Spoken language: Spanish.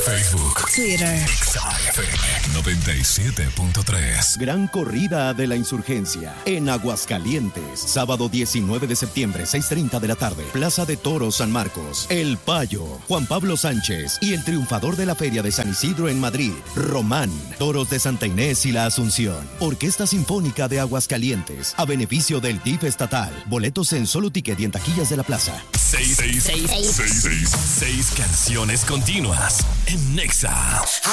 Facebook, Twitter, XFM 97.3. Gran corrida de la insurgencia en Aguascalientes. Sábado 19 de septiembre, 6:30 de la tarde. Plaza de Toros San Marcos. El Payo, Juan Pablo Sánchez y el triunfador de la Feria de San Isidro en Madrid, Román. Toros de Santa Inés y la Asunción. Orquesta Sinfónica de Aguascalientes. A beneficio del DIF estatal. Boletos en Solo Ticket y en taquillas de la plaza. 6 canciones continuas en Nexa.